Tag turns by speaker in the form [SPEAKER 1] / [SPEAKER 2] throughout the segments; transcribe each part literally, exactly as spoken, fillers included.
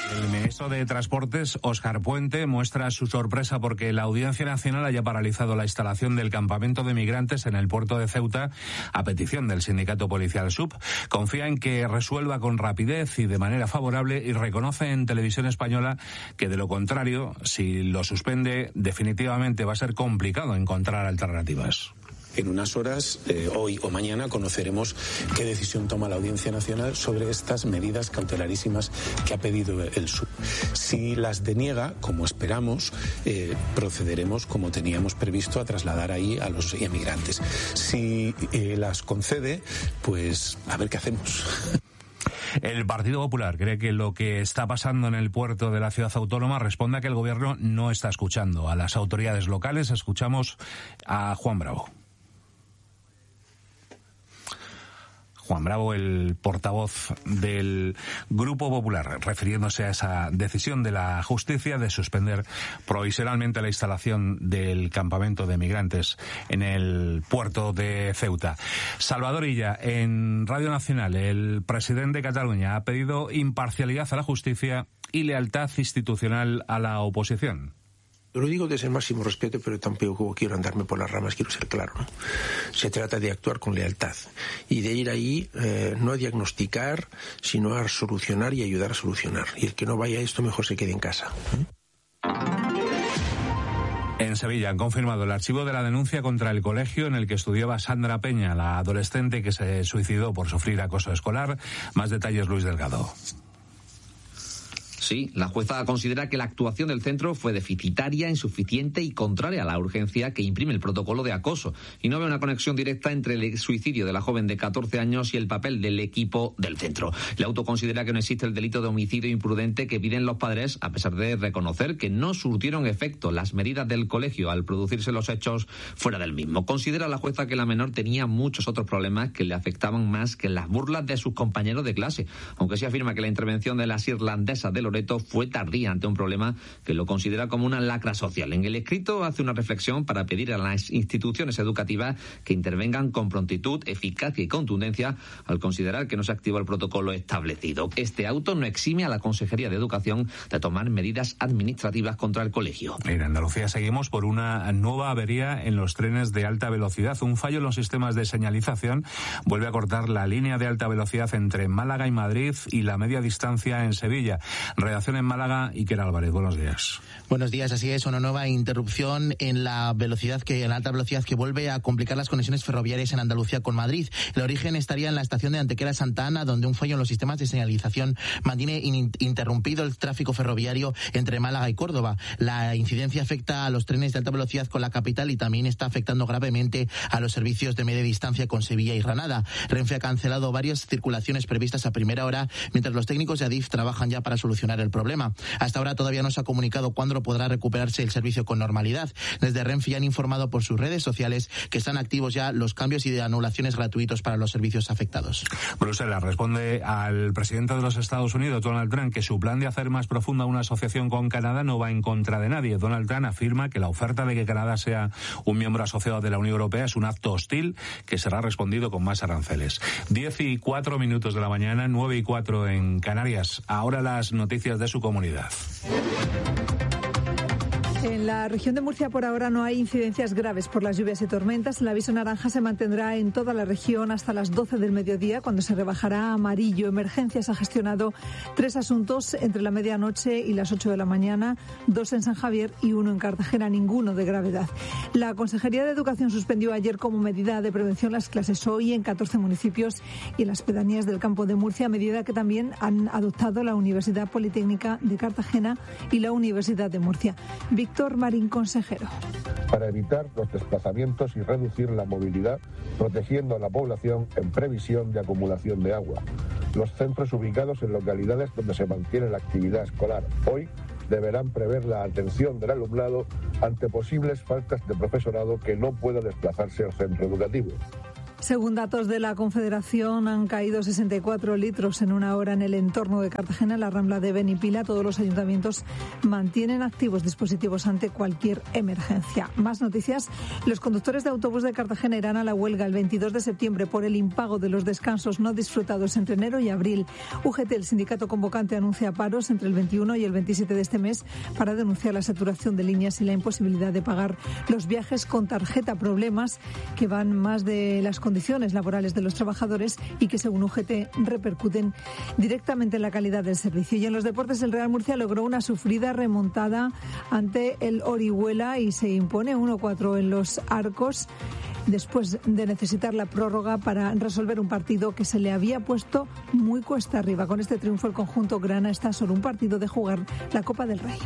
[SPEAKER 1] El ministro de Transportes, Óscar Puente, muestra su sorpresa porque la Audiencia Nacional haya paralizado la instalación del campamento de migrantes en el puerto de Ceuta a petición del sindicato policial S U P. Confía en que resuelva con rapidez y de manera favorable y reconoce en Televisión Española que, de lo contrario, si lo suspende, definitivamente va a ser complicado encontrar alternativas.
[SPEAKER 2] En unas horas, eh, hoy o mañana, conoceremos qué decisión toma la Audiencia Nacional sobre estas medidas cautelarísimas que ha pedido el S U P. Si las deniega, como esperamos, eh, procederemos, como teníamos previsto, a trasladar ahí a los emigrantes. Si eh, las concede, pues a ver qué hacemos.
[SPEAKER 1] El Partido Popular cree que lo que está pasando en el puerto de la ciudad autónoma responde a que el gobierno no está escuchando a las autoridades locales. Escuchamos a Juan Bravo. Juan Bravo, el portavoz del Grupo Popular, refiriéndose a esa decisión de la justicia de suspender provisionalmente la instalación del campamento de migrantes en el puerto de Ceuta. Salvador Illa, en Radio Nacional, el presidente de Cataluña ha pedido imparcialidad a la justicia y lealtad institucional a la oposición.
[SPEAKER 3] Lo digo desde el máximo respeto, pero tampoco quiero andarme por las ramas, quiero ser claro, ¿no? Se trata de actuar con lealtad y de ir ahí eh, no a diagnosticar, sino a solucionar y ayudar a solucionar. Y el que no vaya a esto mejor se quede en casa. ¿eh?
[SPEAKER 1] En Sevilla han confirmado el archivo de la denuncia contra el colegio en el que estudiaba Sandra Peña, la adolescente que se suicidó por sufrir acoso escolar. Más detalles, Luis Delgado.
[SPEAKER 4] Sí, la jueza considera que la actuación del centro fue deficitaria, insuficiente y contraria a la urgencia que imprime el protocolo de acoso, y no ve una conexión directa entre el suicidio de la joven de catorce años y el papel del equipo del centro. El auto considera que no existe el delito de homicidio imprudente que piden los padres, a pesar de reconocer que no surtieron efecto las medidas del colegio al producirse los hechos fuera del mismo. Considera la jueza que la menor tenía muchos otros problemas que le afectaban más que las burlas de sus compañeros de clase, aunque sí afirma que la intervención de las irlandesas de Loreto fue tardía ante un problema que lo considera como una lacra social. En el escrito hace una reflexión para pedir a las instituciones educativas que intervengan con prontitud, eficacia y contundencia al considerar que no se activó el protocolo establecido. Este auto no exime a la Consejería de Educación de tomar medidas administrativas contra el colegio.
[SPEAKER 1] En Andalucía seguimos por una nueva avería en los trenes de alta velocidad. Un fallo en los sistemas de señalización vuelve a cortar la línea de alta velocidad entre Málaga y Madrid y la media distancia en Sevilla. Redacción en Málaga, Iker Álvarez, buenos días.
[SPEAKER 5] Buenos días, así es, una nueva interrupción en la velocidad que en la alta velocidad que vuelve a complicar las conexiones ferroviarias en Andalucía con Madrid. El origen estaría en la estación de Antequera Santa Ana, donde un fallo en los sistemas de señalización mantiene in- interrumpido el tráfico ferroviario entre Málaga y Córdoba. La incidencia afecta a los trenes de alta velocidad con la capital y también está afectando gravemente a los servicios de media distancia con Sevilla y Granada. Renfe ha cancelado varias circulaciones previstas a primera hora, mientras los técnicos de Adif trabajan ya para solucionar el problema. Hasta ahora todavía no se ha comunicado cuándo podrá recuperarse el servicio con normalidad. Desde Renfe ya han informado por sus redes sociales que están activos ya los cambios y de anulaciones gratuitos para los servicios afectados.
[SPEAKER 1] Bruselas responde al presidente de los Estados Unidos, Donald Trump, que su plan de hacer más profunda una asociación con Canadá no va en contra de nadie. Donald Trump afirma que la oferta de que Canadá sea un miembro asociado de la Unión Europea es un acto hostil que será respondido con más aranceles. Diez y cuatro minutos de la mañana, nueve y cuatro en Canarias. Ahora las noticias de su comunidad.
[SPEAKER 6] En la región de Murcia por ahora no hay incidencias graves por las lluvias y tormentas. El aviso naranja se mantendrá en toda la región hasta las doce del mediodía, cuando se rebajará a amarillo. Emergencias ha gestionado tres asuntos entre la medianoche y las ocho de la mañana, dos en San Javier y uno en Cartagena, ninguno de gravedad. La Consejería de Educación suspendió ayer como medida de prevención las clases hoy en catorce municipios y en las pedanías del campo de Murcia, medida que también han adoptado la Universidad Politécnica de Cartagena y la Universidad de Murcia. Víctor Marín, consejero.
[SPEAKER 7] Para evitar los desplazamientos y reducir la movilidad, protegiendo a la población en previsión de acumulación de agua. Los centros ubicados en localidades donde se mantiene la actividad escolar hoy deberán prever la atención del alumnado ante posibles faltas de profesorado que no pueda desplazarse al centro educativo.
[SPEAKER 6] Según datos de la Confederación, han caído sesenta y cuatro litros en una hora en el entorno de Cartagena, en la Rambla de Benipila. Todos los ayuntamientos mantienen activos dispositivos ante cualquier emergencia. Más noticias. Los conductores de autobús de Cartagena irán a la huelga el veintidós de septiembre por el impago de los descansos no disfrutados entre enero y abril. U G T, el sindicato convocante, anuncia paros entre el veintiuno y el veintisiete de este mes para denunciar la saturación de líneas y la imposibilidad de pagar los viajes con tarjeta. Problemas que van más de las condiciones laborales de los trabajadores y que, según U G T, repercuten directamente en la calidad del servicio. Y en los deportes, el Real Murcia logró una sufrida remontada ante el Orihuela y se impone uno cuatro en los Arcos, después de necesitar la prórroga para resolver un partido que se le había puesto muy cuesta arriba. Con este triunfo, el conjunto grana está solo un partido de jugar la Copa del Rey.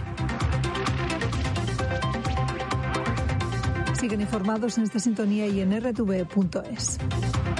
[SPEAKER 6] Siguen informados en esta sintonía y en erre te ve punto es.